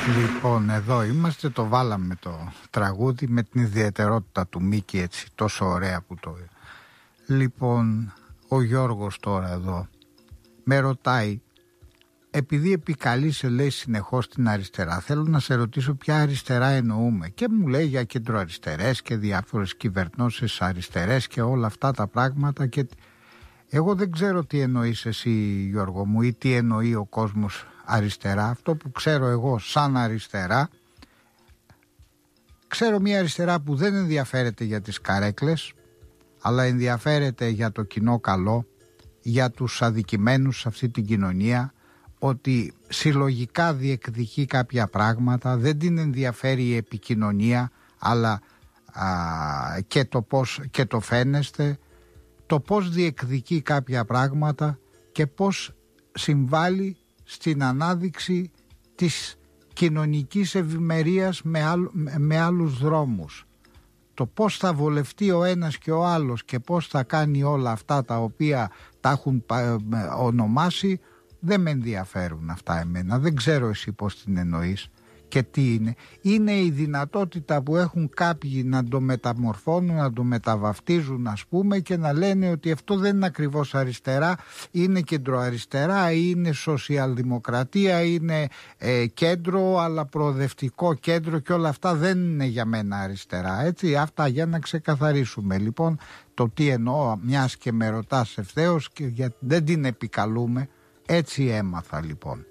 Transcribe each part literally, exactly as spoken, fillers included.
Λοιπόν, εδώ είμαστε, το βάλαμε το τραγούδι με την ιδιαιτερότητα του Μίκη, έτσι, τόσο ωραία που το... Λοιπόν, ο Γιώργος τώρα εδώ με ρωτάει, επειδή επικαλείσαι, λέει, συνεχώς την αριστερά, θέλω να σε ρωτήσω ποια αριστερά εννοούμε. Και μου λέει για κεντροαριστερές και διάφορες κυβερνώσεις αριστερές και όλα αυτά τα πράγματα. Και εγώ δεν ξέρω τι εννοείς εσύ, Γιώργο μου, ή τι εννοεί ο κόσμος αριστερά. Αυτό που ξέρω εγώ σαν αριστερά, ξέρω μια αριστερά που δεν ενδιαφέρεται για τις καρέκλες, αλλά ενδιαφέρεται για το κοινό καλό, για τους αδικημένους σε αυτή την κοινωνία, ότι συλλογικά διεκδικεί κάποια πράγματα, δεν την ενδιαφέρει η επικοινωνία, αλλά α, και, το πώς, και το φαίνεστε, το πώς διεκδικεί κάποια πράγματα και πώς συμβάλλει στην ανάδειξη της κοινωνικής ευημερίας με, άλλ, με άλλους δρόμους. Το πώς θα βολευτεί ο ένας και ο άλλος και πώς θα κάνει όλα αυτά τα οποία τα έχουν ονομάσει, δεν με ενδιαφέρουν αυτά εμένα. Δεν ξέρω εσύ πώς την εννοείς και τι είναι. Είναι η δυνατότητα που έχουν κάποιοι να το μεταμορφώνουν, να το μεταβαφτίζουν, ας πούμε, και να λένε ότι αυτό δεν είναι ακριβώς αριστερά, είναι κεντροαριστερά, είναι σοσιαλδημοκρατία, είναι ε, κέντρο, αλλά προοδευτικό κέντρο, και όλα αυτά δεν είναι για μένα αριστερά. Έτσι, αυτά για να ξεκαθαρίσουμε. Λοιπόν, το τι εννοώ, μιας και με ρωτάς ευθέως, και για, δεν την επικαλούμε. Έτσι έμαθα, λοιπόν,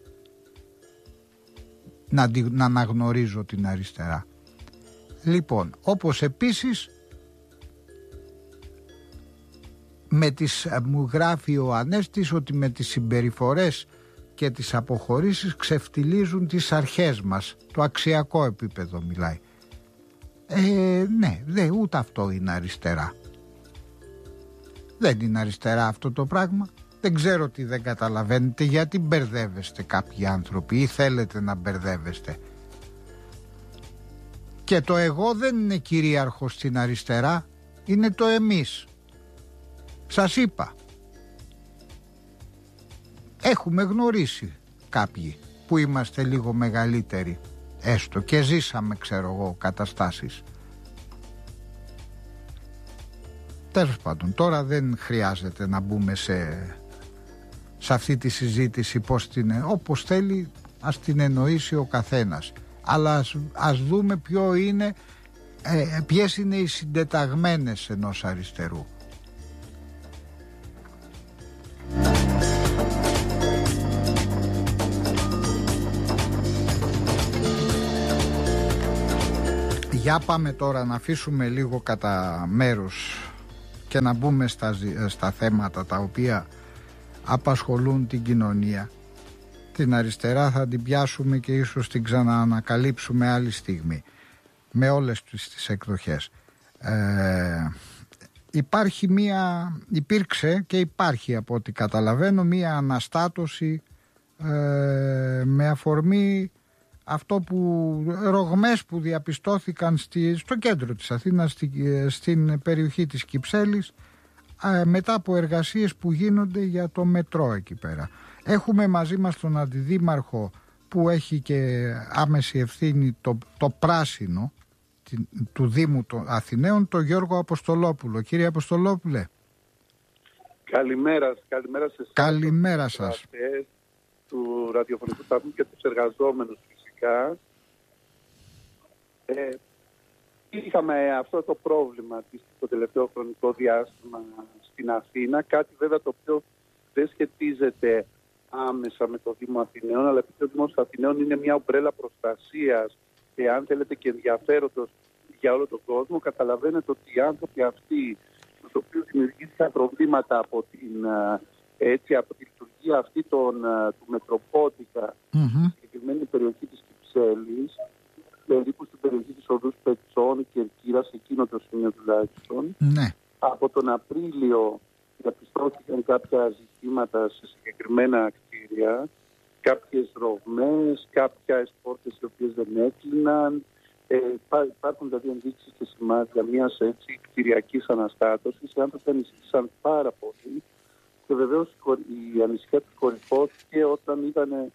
να, να αναγνωρίζω την αριστερά. Λοιπόν, όπως επίσης με τις, μου γράφει ο Ανέστης ότι με τις συμπεριφορές και τις αποχωρήσεις ξεφτιλίζουν τις αρχές μας. Το αξιακό επίπεδο μιλάει. Ε, ναι, δε, ούτε αυτό είναι αριστερά. Δεν είναι αριστερά αυτό το πράγμα. Δεν ξέρω τι δεν καταλαβαίνετε, γιατί μπερδεύεστε κάποιοι άνθρωποι ή θέλετε να μπερδεύεστε. Και το εγώ δεν είναι κυρίαρχο στην αριστερά, είναι το εμείς. Σας είπα. Έχουμε γνωρίσει κάποιοι που είμαστε λίγο μεγαλύτεροι, έστω, και ζήσαμε, ξέρω εγώ, καταστάσεις. Τέλος πάντων, τώρα δεν χρειάζεται να μπούμε σε... σε αυτή τη συζήτηση, πώς την, όπως θέλει ας την εννοήσει ο καθένας, αλλά ας, ας δούμε ποιο είναι, ε, ποιες είναι οι συντεταγμένες ενός αριστερού. Για πάμε τώρα να αφήσουμε λίγο κατά μέρους και να μπούμε στα, στα θέματα τα οποία απασχολούν την κοινωνία. Την αριστερά θα την πιάσουμε και ίσως την ξαναανακαλύψουμε άλλη στιγμή, με όλες τις εκδοχές. Ε, υπάρχει μία, υπήρξε και υπάρχει, από ό,τι καταλαβαίνω, μία αναστάτωση ε, με αφορμή αυτό που, ρογμές που διαπιστώθηκαν στη, στο κέντρο της Αθήνας, στη, στην περιοχή της Κυψέλης, μετά από εργασίες που γίνονται για το μετρό εκεί πέρα. Έχουμε μαζί μας τον αντιδήμαρχο που έχει και άμεση ευθύνη το, το πράσινο του Δήμου των Αθηναίων, τον Γιώργο Αποστολόπουλο. Κύριε Αποστολόπουλε. Καλημέρα, καλημέρα σε εσάς. Καλημέρα σας. Του ραδιοφωνικού σταθμού και τους εργαζόμενους φυσικά. Ε, Είχαμε αυτό το πρόβλημα το τελευταίο χρονικό διάστημα στην Αθήνα, κάτι βέβαια το οποίο δεν σχετίζεται άμεσα με το Δήμο Αθηναίων, αλλά επειδή ο Δήμος Αθηναίων είναι μια ομπρέλα προστασίας και, αν θέλετε, και ενδιαφέροντος για όλο τον κόσμο, καταλαβαίνετε ότι οι άνθρωποι αυτοί, στους οποίους δημιουργήθηκαν προβλήματα από την, έτσι, από τη λειτουργία αυτή των, του Μετροπόντικα, mm-hmm. στη συγκεκριμένη περιοχή της Κυψέλης, περίπου στην περιοχή της οδούς Πετσών και Κέρκυρας, εκείνο το σημείο τουλάχιστον. Ναι. Από τον Απρίλιο διαπιστώθηκαν κάποια ζητήματα σε συγκεκριμένα κτίρια, κάποιες ρογμές, κάποιες πόρτες οι οποίες δεν έκλειναν. Ε, υπάρχουν δηλαδή ενδείξεις και σημάδια μιας έτσι κτηριακής αναστάτωσης. Οι άνθρωποι ανησυχήσαν πάρα πολύ και βεβαίως η ανησυχία τους κορυφώθηκε όταν είδανε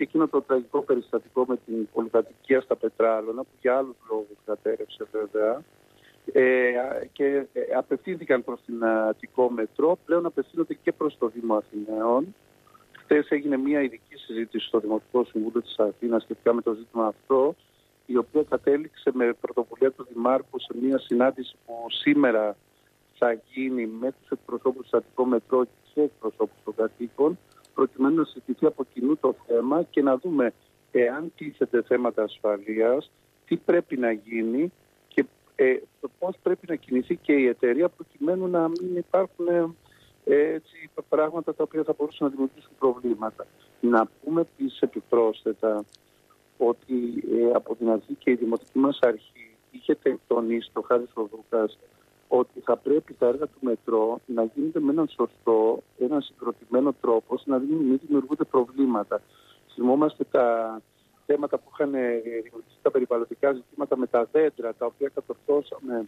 και εκείνο το τραγικό περιστατικό με την πολυκατοικία στα Πετράλωνα, που για άλλους λόγους κατέρευσε βέβαια, ε, και απευθύνθηκαν προς την Αττικό Μετρό, πλέον απευθύνονται και προς το Δήμο Αθηναίων. Χθες έγινε μια ειδική συζήτηση στο Δημοτικό Συμβούλιο της Αθήνας σχετικά με το ζήτημα αυτό, η οποία κατέληξε με πρωτοβουλία του Δημάρχου σε μια συνάντηση που σήμερα θα γίνει με τους εκπροσώπους του Αττικό Μετρό και εκπροσώπους των κατοίκων, προκειμένου να συζητηθεί από κοινού το θέμα και να δούμε εάν τίθεται θέματα ασφαλείας, τι πρέπει να γίνει και ε, πώς πρέπει να κινηθεί και η εταιρεία προκειμένου να μην υπάρχουν ε, έτσι, πράγματα τα οποία θα μπορούσαν να δημιουργήσουν προβλήματα. Να πούμε επίσης επιπρόσθετα ότι ε, από την αρχή και η δημοτική μας αρχή είχε τονίσει το Χάρης ο Δούκας ότι θα πρέπει τα έργα του Μετρό να γίνονται με έναν σωστό, έναν συγκροτημένο τρόπο, ώστε να μην δημιουργούνται προβλήματα. Θυμόμαστε τα θέματα που είχαν δημιουργήσει τα περιβαλλοντικά ζητήματα με τα δέντρα, τα οποία κατορθώσαμε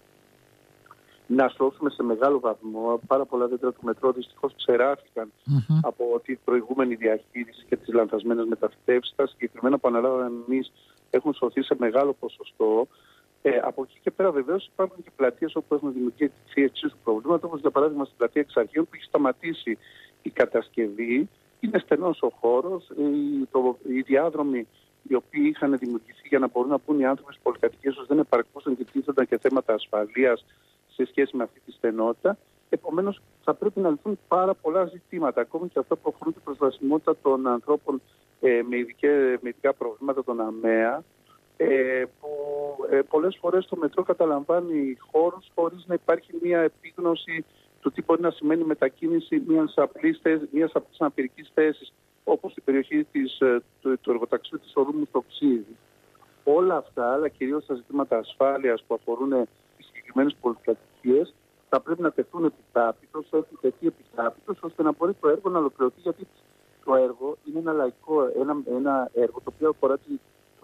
να σώσουμε σε μεγάλο βαθμό. Πάρα πολλά δέντρα του Μετρό δυστυχώς ξεράφηκαν mm-hmm. από την προηγούμενη διαχείριση και τις λανθασμένες μεταφυτεύσεις. Τα συγκεκριμένα που αναλάβαμε εμείς έχουν σωθεί σε μεγάλο ποσοστό. Ε, από εκεί και πέρα βεβαίως υπάρχουν και πλατείες όπου έχουν δημιουργήσει εξίσου προβλήματα, όπως για παράδειγμα στην πλατεία Εξαρχείων που έχει σταματήσει η κατασκευή. Είναι στενός ο χώρος, οι, το, οι διάδρομοι οι οποίοι είχαν δημιουργηθεί για να μπορούν να πούν οι άνθρωποι στις πολυκατοικίες τους δεν επαρκούσαν και τίθενταν και θέματα ασφαλείας σε σχέση με αυτή τη στενότητα. Επομένως θα πρέπει να λυθούν πάρα πολλά ζητήματα, ακόμη και αυτά που αφορούν την προσβασιμότητα των ανθρώπων ε, με, ειδικέ, με ειδικά προβλήματα, των ΑΜΕΑ. Ε, που ε, πολλές φορές το Μετρό καταλαμβάνει χώρους χωρίς να υπάρχει μια επίγνωση του τι μπορεί να σημαίνει μετακίνηση μιας απλής, μιας απλής αναπηρικής θέσης, όπως στην περιοχή της, του, του εργοταξίου της οδού Μουστοξίδη. Όλα αυτά, αλλά κυρίως τα ζητήματα ασφάλειας που αφορούν τις συγκεκριμένες πολυκατοικίες, θα πρέπει να τεθούν επιτάπητος, έχουν τεθεί επιτάπητος, ώστε να μπορεί το έργο να ολοκληρωθεί, γιατί το έργο είναι ένα λαϊκό, ένα, ένα έργο το οποίο αφορά τη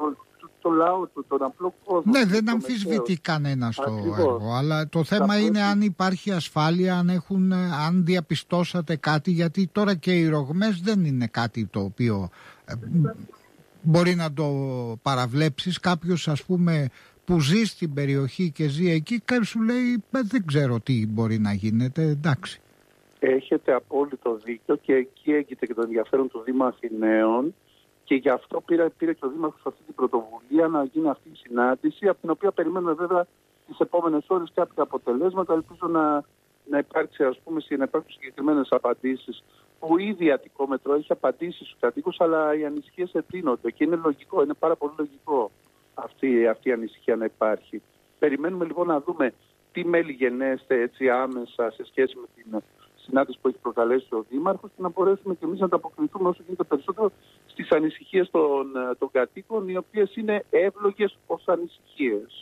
το λαό του, τον απλό κόσμο. Ναι, δεν αμφισβητεί κανένα το έργο, αλλά το θέμα θα είναι πρέπει... αν υπάρχει ασφάλεια, αν, έχουν, αν διαπιστώσατε κάτι, γιατί τώρα και οι ρογμές δεν είναι κάτι το οποίο ε, μπορεί να το παραβλέψεις. Κάποιος, ας πούμε, που ζει στην περιοχή και ζει εκεί, κάποιος σου λέει δεν ξέρω τι μπορεί να γίνεται, εντάξει. Έχετε απόλυτο δίκιο και εκεί έγκυται και το ενδιαφέρον του Δήμου Αθηναίων. Και γι' αυτό πήρε, πήρε και ο Δήμαρχος αυτή την πρωτοβουλία να γίνει αυτή η συνάντηση, από την οποία περιμένουμε βέβαια τις επόμενες ώρες κάποια αποτελέσματα. Ελπίζω να, να, υπάρξει, ας πούμε, να υπάρξουν συγκεκριμένες απαντήσεις, που ήδη η Αττικό Μετρό έχει απαντήσει στους κατοίκους, αλλά οι ανησυχίες εντείνονται και είναι λογικό, είναι πάρα πολύ λογικό αυτή, αυτή η ανησυχία να υπάρχει. Περιμένουμε λοιπόν να δούμε τι μέλη γενέστε έτσι άμεσα σε σχέση με την συνάντηση που έχει προκαλέσει ο Δήμαρχος και να μπορέσουμε και εμείς να ανταποκριθούμε όσο γίνεται περισσότερο στις ανησυχίες των, των κατοίκων, οι οποίες είναι εύλογες ως ανησυχίες.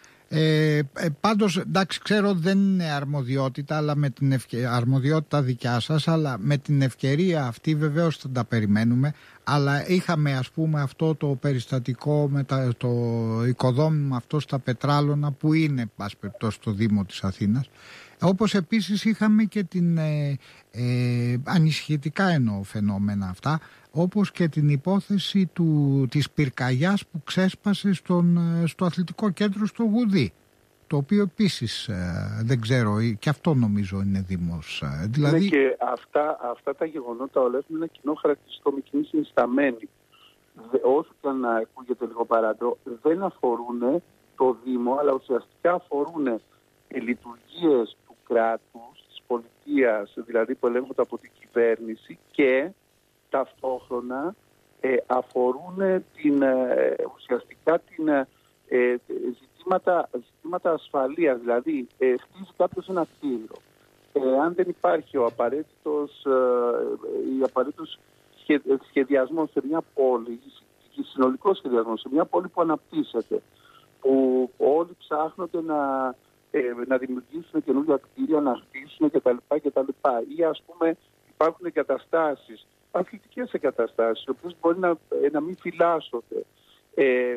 Ε, ε, πάντως, εντάξει, ξέρω δεν είναι αρμοδιότητα, αλλά με την ευκαι... αρμοδιότητα δικιά σας, αλλά με την ευκαιρία αυτή βεβαίως θα τα περιμένουμε. Αλλά είχαμε, ας πούμε, αυτό το περιστατικό με τα, το οικοδόμημα αυτό στα Πετράλωνα, που είναι πάση περιπτώσει στο Δήμο της Αθήνας. Όπως επίσης είχαμε και την ε, ε, ανησυχητικά εννοώ φαινόμενα αυτά, όπως και την υπόθεση του, της πυρκαγιάς που ξέσπασε στον, στο αθλητικό κέντρο στο Γουδί, το οποίο επίσης ε, δεν ξέρω, και αυτό νομίζω είναι Δήμος. Ε, δηλαδή... Ναι, και αυτά, αυτά τα γεγονότα όλα έχουν ένα κοινό χαρακτηριστικό, με κοινή συνισταμένη. Όσο και αν ακούγεται λίγο παράδο, δεν αφορούν το Δήμο, αλλά ουσιαστικά αφορούν λειτουργίες του κράτους, της πολιτείας, δηλαδή που ελέγχονται από την κυβέρνηση, και ταυτόχρονα ε, αφορούν την, ε, ουσιαστικά την, ε, ζητήματα, ζητήματα ασφαλείας. Δηλαδή, ε, χτίζει κάποιος ένα κτίριο. Ε, αν δεν υπάρχει ο απαραίτητος, ε, απαραίτητος σχε, σχεδιασμός σε μια πόλη, συνολικός σχεδιασμός σε μια πόλη που αναπτύσσεται, που όλοι ψάχνονται να, ε, να δημιουργήσουν καινούργια κτίρια, να χτίσουν κτλ. κτλ. Ή ας πούμε υπάρχουν εγκαταστάσεις, αθλητικές εγκαταστάσεις, οι οποίες μπορεί να, να μην φυλάσσονται. Ε,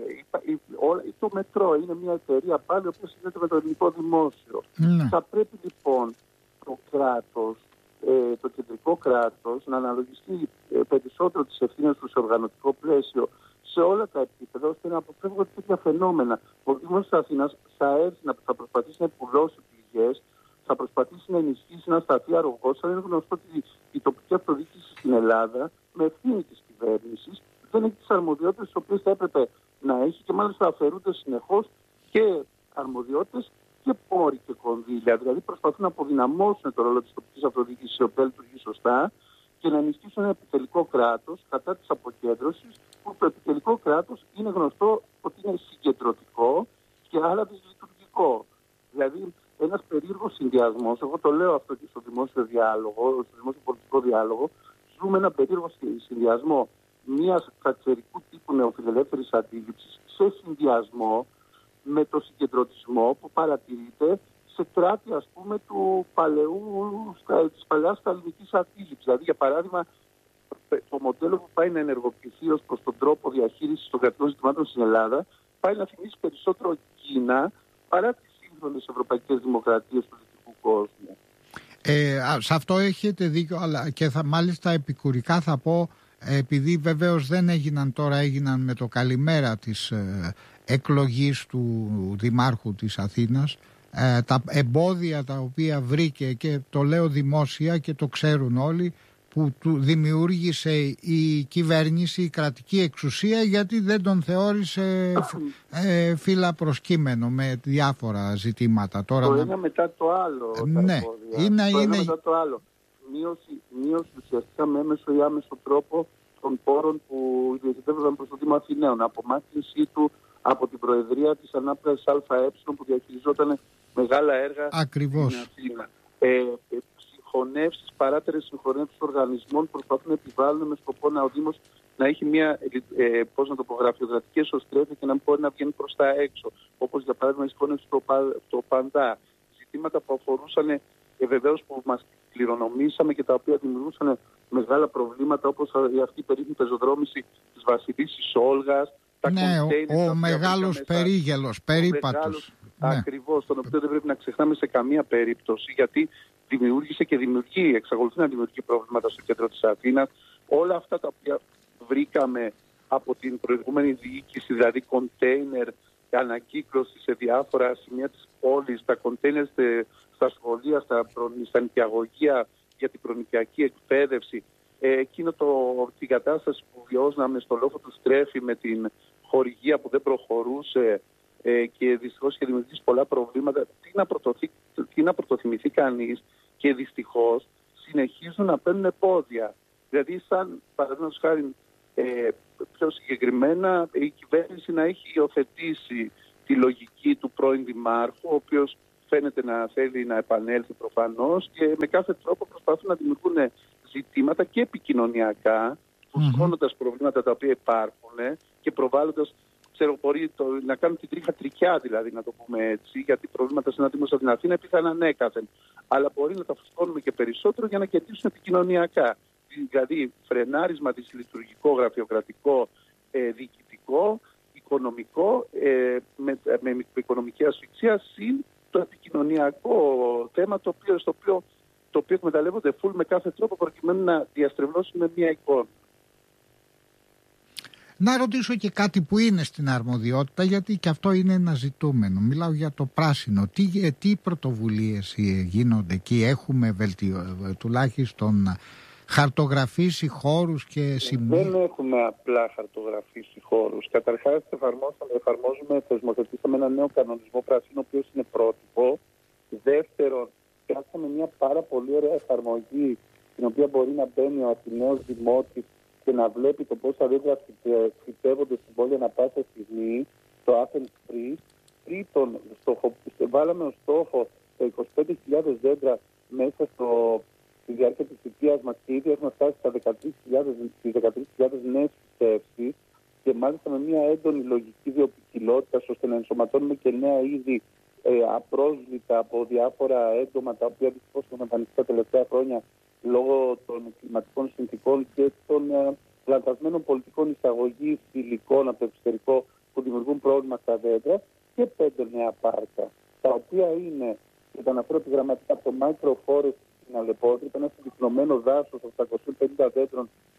το Μετρό είναι μια εταιρεία πάλι, η οποία συνδέεται με το ελληνικό δημόσιο. Mm. Θα πρέπει λοιπόν το κράτος, ε, το κεντρικό κράτος, να αναλογιστεί περισσότερο τις ευθύνες του σε οργανωτικό πλαίσιο, σε όλα τα επίπεδα, ώστε να αποφεύγονται τέτοια φαινόμενα. Ο Δήμος της Αθήνας θα, έρθει, θα προσπαθήσει να επουλώσει πληγές, θα προσπαθήσει να ενισχύσει, να σταθεί αρρωγός. Αλλά είναι γνωστό ότι η τοπική αυτοδιοίκηση στην Ελλάδα, με ευθύνη της κυβέρνησης, δεν έχει τις αρμοδιότητες τις οποίες θα έπρεπε να έχει και μάλιστα αφαιρούνται συνεχώς και αρμοδιότητες και πόροι και κονδύλια. Δηλαδή προσπαθούν να αποδυναμώσουν το ρόλο της τοπικής αυτοδιοίκησης, η οποία λειτουργεί σωστά, και να ενισχύσουν ένα επιτελικό κράτος κατά της αποκέντρωσης, που το επιτελικό κράτος είναι γνωστό ότι είναι συγκεντρωτικό και άρα δυσλειτουργικό. Δηλαδή ένας περίεργος συνδυασμός, εγώ το λέω αυτό και στο δημόσιο διάλογο, στο δημόσιο πολιτικό διάλογο, ζούμε ένα περίεργο συνδυασμό μιας θατσερικού τύπου νεοφιλελεύθερης αντίληψης σε συνδυασμό με το συγκεντρωτισμό που παρατηρείται σε κράτη, ας πούμε, του παλαιού, της παλαιάς σταλινικής αντίληψης. Δηλαδή, για παράδειγμα, το μοντέλο που πάει να ενεργοποιηθεί ως προς τον τρόπο διαχείρισης των κρατικών ζητημάτων στην Ελλάδα πάει να θυμίσει περισσότερο Κίνα παρά τις σύγχρονες ευρωπαϊκές δημοκρατίες του δυτικού κόσμου. Ε, σε αυτό έχετε δίκιο, αλλά και θα, μάλιστα επικουρικά θα πω, επειδή βεβαίως δεν έγιναν τώρα, έγιναν με το καλημέρα της ε, εκλογής του Δημάρχου της Αθήνας, ε, τα εμπόδια τα οποία βρήκε, και το λέω δημόσια και το ξέρουν όλοι, που του δημιούργησε η κυβέρνηση, η κρατική εξουσία, γιατί δεν τον θεώρησε ε, φύλλα προσκύμενο με διάφορα ζητήματα. Τώρα το να... ένα μετά το άλλο. Ναι, είναι, το είναι... ένα μετά το άλλο. Μείωση, μείωση ουσιαστικά με έμεσο ή άμεσο τρόπο των πόρων που διοχετεύονταν προς το Δήμο Αθηναίων. Απομάκρυνσή του από την Προεδρία της Ανάπτυξης ΑΕ που διαχειριζόταν μεγάλα έργα. Ακριβώς. Στην Αθήνα. Ε, ε, συγχωνεύσεις, παράτερες συγχωνεύσεις οργανισμών προσπαθούν να επιβάλλουν με σκοπό να ο Δήμος να έχει μια, ε, πώς να το πω, γραφειοκρατική εσωστρέφεια και να μπορεί να βγαίνει προς τα έξω. Όπως για παράδειγμα η συγχώνευση στο, το Παντά. Ζητήματα που αφορούσαν ε, βεβαίως που μας κληρονομήσαμε και τα οποία δημιουργούσαν μεγάλα προβλήματα, όπως αυτή η περίφημη πεζοδρόμηση της Βασιλίσσης Όλγας. Τα ναι, ο, ο μεγάλος περίγελος, περίπατος. Ναι. Ακριβώς, τον οποίο δεν πρέπει να ξεχνάμε σε καμία περίπτωση, γιατί δημιούργησε και δημιουργεί, εξακολουθεί να δημιουργεί προβλήματα στο κέντρο της Αθήνας. Όλα αυτά τα οποία βρήκαμε από την προηγούμενη διοίκηση, δηλαδή κοντέινερ, ανακύκλωση σε διάφορα σημεία της πόλης, τα κοντέινερ στα σχολεία, στα, στα νοικιαγωγεία για την προνοικιακή εκπαίδευση, ε, εκείνο το, την κατάσταση που βιώσαμε στο λόφο του Στρέφη με την χορηγία που δεν προχωρούσε ε, και δυστυχώς είχε δημιουργήσει πολλά προβλήματα. Τι να, πρωτοθυ, τι να πρωτοθυμηθεί κανείς, και δυστυχώς συνεχίζουν να παίρνουν επώδια. Δηλαδή, σαν παραδείγματος χάρη, ε, πιο συγκεκριμένα, η κυβέρνηση να έχει υιοθετήσει τη λογική του πρώην Δημάρχου, ο οποίος φαίνεται να θέλει να επανέλθει προφανώς, και με κάθε τρόπο προσπαθούν να δημιουργούν ζητήματα και επικοινωνιακά, φουσκώνοντας mm-hmm. προβλήματα τα οποία υπάρχουν και προβάλλοντας, ξέρω, μπορεί το, να κάνουν την τρίχα τρικιά, δηλαδή, να το πούμε έτσι, γιατί προβλήματα σε ένα Δήμο στην Αθήνα υπήρχαν ανέκαθεν. Αλλά μπορεί να τα φουσκώνουμε και περισσότερο για να κερδίσουν επικοινωνιακά. Δηλαδή, φρενάρισμα της λειτουργικό, γραφειοκρατικό, ε, διοικητικό, οικονομικό, ε, με, με μικροοικονομική ασφυξία, συν το επικοινωνιακό θέμα, το οποίο, στο οποίο, το οποίο εκμεταλλεύονται φουλ με κάθε τρόπο προκειμένου να διαστρεβλώσουν μια εικόνα. Να ρωτήσω και κάτι που είναι στην αρμοδιότητα, γιατί και αυτό είναι ένα ζητούμενο. Μιλάω για το πράσινο. Τι, τι πρωτοβουλίες γίνονται εκεί? Έχουμε βελτιώ, τουλάχιστον χαρτογραφήσει χώρους και σημεία? Δεν έχουμε απλά χαρτογραφήσει χώρους. Καταρχάς εφαρμόζουμε, θεσμοθετήσαμε ένα νέο κανονισμό πράσινο, ο οποίος είναι πρότυπο. Δεύτερον, φτιάξαμε μια πάρα πολύ ωραία εφαρμογή, στην οποία μπορεί να μπαίνει ο Αθηναίος Δημότης και να βλέπει το πόσα δέντρα φυτεύονται στην πόλη ανά πάσα στιγμή, το Athens Free. Τρίτον, στόχο, βάλαμε ως στόχο τα είκοσι πέντε χιλιάδες δέντρα μέσα στο, στη διάρκεια της θητείας μας, και ήδη έχουμε φτάσει στα δεκατρείς χιλιάδες νέες φυτεύσεις, και μάλιστα με μια έντονη λογική βιοποικιλότητα, ώστε να ενσωματώνουμε και νέα είδη ε, απρόσβλητα από διάφορα έντομα, τα οποία δυστυχώς έχουν εμφανιστεί τα τελευταία χρόνια λόγω των κλιματικών συνθηκών και των ε, λανθασμένων πολιτικών εισαγωγής υλικών από το εξωτερικό που δημιουργούν πρόβλημα στα δέντρα, και πέντε νέα πάρκα, τα οποία είναι, και τα αναφέρω επιγραμματικά, από το Microforest στην Αλεπότρυπα, ένα συγκεκριμένο δάσος οκτακόσιες πενήντα δέντρων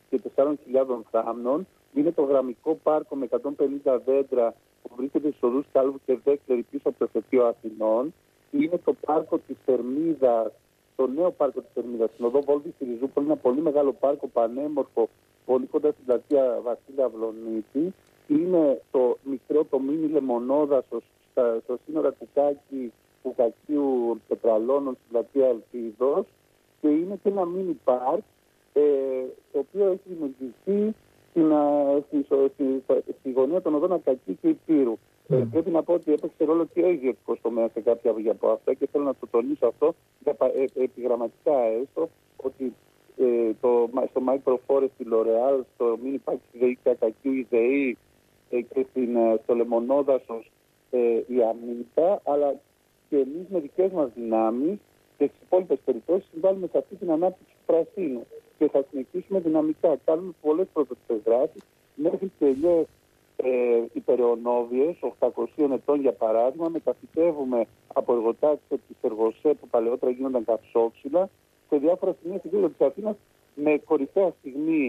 και τεσσάρων χιλιάδων θάμνων. Είναι το γραμμικό πάρκο με εκατόν πενήντα δέντρα που βρίσκεται στους οδούς Κάλβου και Δέκλερη πίσω από το εφετείο Αθηνών. Είναι το πάρκο της Θερμίδας, το νέο πάρκο της Θερμίδας, στην οδό Βόλτη στη Ριζούπολη, ένα πολύ μεγάλο πάρκο πανέμορφο, πολύ κοντά στην πλατεία Βασίλη Αυλονίτη. Είναι το μικρό, το μίνι λεμονόδασο στο σύνορα Κουκάκι, Κουκακίου Πετραλώνων στην πλατεία Ελπίδος. Και είναι και ένα μίνι πάρκ, ε, το οποίο έχει δημιουργηθεί στην, στη, στη, στη, στη γωνία των οδών Ακακή και Υπήρου. Mm. Ε, πρέπει να πω ότι έπαιξε ρόλο και ο ιδιωτικός τομέας σε κάποια από αυτά και θέλω να το τονίσω αυτό ε, επιγραμματικά έστω ότι ε, το, στο Microforest στη L'Oréal, στο Mini Park στη ΔΕΗ και Ακακίου η ΔΕΗ ε, και στην, στο Λεμονόδασος ε, η Αμύτα, αλλά και εμείς με δικές μας δυνάμεις και στις υπόλοιπες περιπτώσεις συμβάλλουμε σε αυτή την ανάπτυξη του πρασίνου και θα συνεχίσουμε δυναμικά. Κάνουμε πολλές πρωτοτυπικές δράσεις μέχρι και ελιές ε, υπεραιωνόβιες, οχτακοσίων ετών για παράδειγμα. Μεταφυτεύουμε από εργοτάξεις της Εργοσέ που παλαιότερα γίνονταν καυσόξυλα σε διάφορα σημεία στην κέντρο της Αθήνας, με κορυφαία στιγμή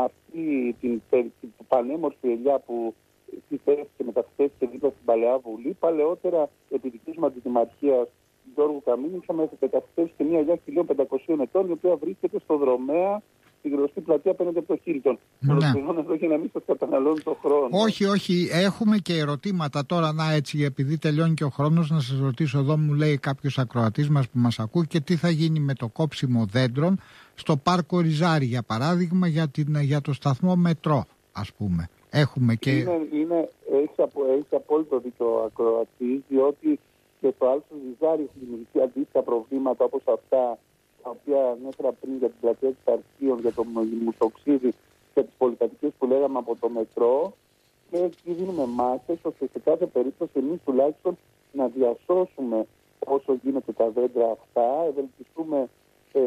αυτή την, την, την πανέμορφη ελιά που συστέθηκε και μεταφυτεύτηκε δίπλα στην Παλαιά Βουλή. Παλαιότερα, επί δικής μας αντιδημαρχίας Γιώργου Καμίνη, είχαμε μεταφυτεύσει και μια ελιά χίλια πεντακοσίων ετών, η οποία βρίσκεται στο δρομέα, στη γνωστή πλατεία απέναντι από το Χίλτον. Ολοκληρώνω εδώ για να μην σας καταναλώνω το χρόνο. Όχι, όχι. Έχουμε και ερωτήματα τώρα. Να έτσι, επειδή τελειώνει και ο χρόνος, να σας ρωτήσω εδώ, μου λέει κάποιος ακροατής μας που μας ακούει, και τι θα γίνει με το κόψιμο δέντρων στο πάρκο Ριζάρι, για παράδειγμα, για, την, για το σταθμό μετρό, ας πούμε. Έχουμε και... Είναι, είναι, έχει, απο, έχει απόλυτο δίκιο ο ακροατής, διότι και στο Άλσο Ριζάρι έχει δημιουργηθεί αντίστοιχα προβλήματα όπως αυτά τα οποία ανέφερα πριν για την πλατεία της Αρχείων, για το μουσοξίδι και τις πολυκατοικίες που λέγαμε από το μετρό. Και εκεί δίνουμε μάχες ώστε σε κάθε περίπτωση εμείς τουλάχιστον να διασώσουμε όσο γίνεται τα δέντρα αυτά. Ευελπιστούμε ε,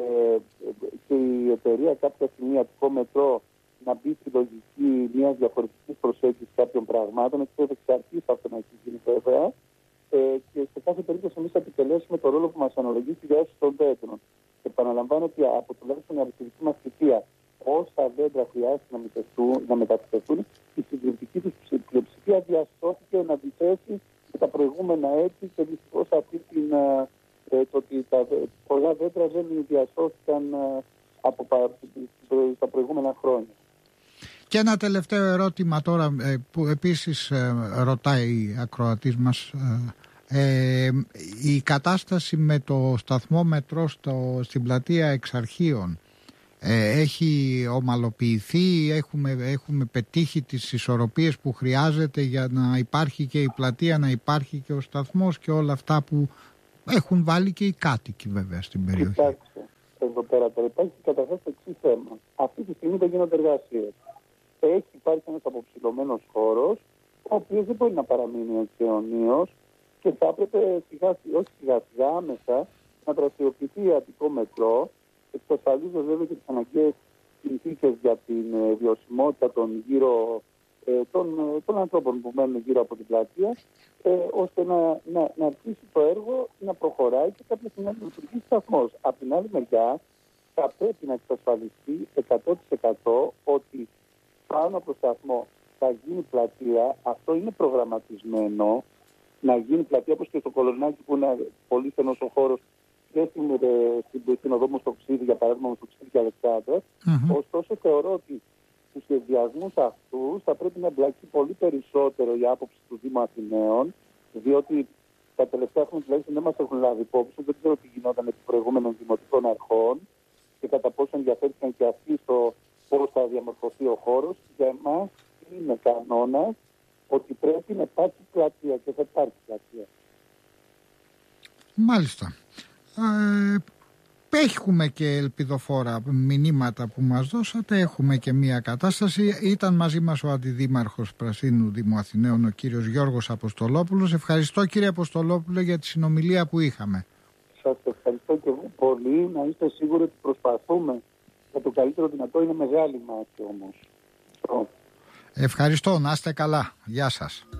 και η εταιρεία κάποια στιγμή Αττικό Μετρό να μπει στη λογική μιας διαφορετικής προσέγγισης κάποιων πραγμάτων. Έτσι εξ αρχής αυτό να έχει γίνει βέβαια. Ε, και σε κάθε περίπτωση εμείς θα επιτελέσουμε το ρόλο που μας αναλογεί στη διάσωση των δέντρων. Και επαναλαμβάνω ότι από τουλάχιστον η αριστηρική μας θητεία, όσα δέντρα χρειάζεται να, να μεταφυτευτούν, η συντριπτική τους πλειοψηφία διασώθηκε να αντιθέσει με τα προηγούμενα έτη και δυστυχώς αυτή την, ε, το ότι τα, πολλά δέντρα δεν διασώθηκαν ε, από τα προηγούμενα χρόνια. Και ένα τελευταίο ερώτημα τώρα που επίσης ρωτάει η ακροατής μας. Ε, η κατάσταση με το σταθμό μετρό στο, στην πλατεία Εξαρχείων ε, έχει ομαλοποιηθεί, έχουμε, έχουμε πετύχει τις ισορροπίες που χρειάζεται για να υπάρχει και η πλατεία, να υπάρχει και ο σταθμός και όλα αυτά που έχουν βάλει και οι κάτοικοι βέβαια στην περιοχή. Κοιτάξτε, εδώ πέρα τώρα υπάρχει καταρχάς το εξής θέμα. Αυτή τη στιγμή δεν γίνονται εργασίες. Έχει υπάρχει ένας αποψηλωμένος χώρος, ο οποίος δεν μπορεί να παραμείνει έτσι αιωνίως και θα έπρεπε σιγά, όχι σιγά σιγά άμεσα να δραστηριοποιηθεί η Αττικό Μετρό, εξασφαλίζοντας βέβαια και τις αναγκαίες συνθήκες για την ε, βιωσιμότητα των, γύρω, ε, των, ε, των ανθρώπων που μένουν γύρω από την πλατεία, ε, ώστε να, να, να αρχίσει το έργο να προχωράει και κάποια στιγμή να λειτουργήσει σταθμός. Από την άλλη μεριά θα πρέπει να εξασφαλιστεί εκατό τοις εκατό ότι πάνω από το σταθμό θα γίνει πλατεία. Αυτό είναι προγραμματισμένο να γίνει πλατεία, όπως και στο Κολονάκι που είναι πολύ στενός ο χώρος και στην, στην, στην οδό Μοστοξίδη, για παράδειγμα Μοστοξίδη και Αλεξάνδρας. Mm-hmm. Ωστόσο θεωρώ ότι στους σχεδιασμούς αυτούς θα πρέπει να εμπλακεί πολύ περισσότερο η άποψη του Δήμου Αθηναίων, διότι τα τελευταία χρόνια τουλάχιστον δεν μας έχουν λάβει υπόψη. Δεν ξέρω τι γινόταν επί προηγούμενων δημοτικών αρχών και κατά πόσο ενδιαφέρθηκαν και αυτοί στο πώς θα διαμορφωθεί ο χώρος. Για εμάς είναι κανόνας ότι πρέπει να υπάρχει πλατεία και θα υπάρχει πλατεία. Μάλιστα. Ε, έχουμε και ελπιδοφόρα μηνύματα που μας δώσατε, έχουμε και μία κατάσταση. Ήταν μαζί μας ο Αντιδήμαρχος Πρασίνου Δήμου Αθηναίων, ο κύριος Γιώργος Αποστολόπουλος. Ευχαριστώ κύριε Αποστολόπουλο για τη συνομιλία που είχαμε. Σας ευχαριστώ και εγώ πολύ. Να είστε σίγουροι ότι προσπαθούμε για το καλύτερο δυνατό. Είναι μεγάλη μάχη όμως. Ευχαριστώ, να είστε καλά. Γεια σας.